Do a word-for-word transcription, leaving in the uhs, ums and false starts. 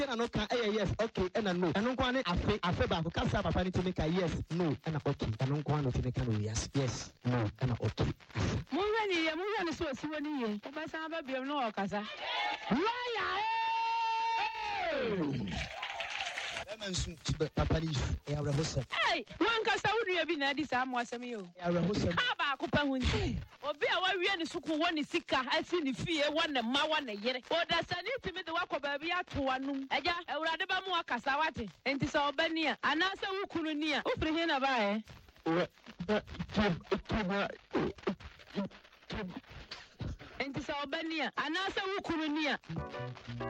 na no ka eh yes okay and no eno nko ane afe afe ba ko kasa papa ni timi ka yes no and okay eno nko ane timi ka no yes yes no and okay mo wani ye mo wani so si wani ye o ba san ba biam no o kasa waya Emansu papa ni e awre hosem hey wan kasa wudua bi na di sa mo asem yo e awre hosem ka ba ko pa hunti obi a wa wie ni suku woni sika asi ni fie wona ma wona yere o da sani timi de wakọ ba bi ato wanum eja ewurade ba mu akasa wate enti so obani a anasa wukunu ni a ofri he na ba e enti so obani a anasa wukunu ni a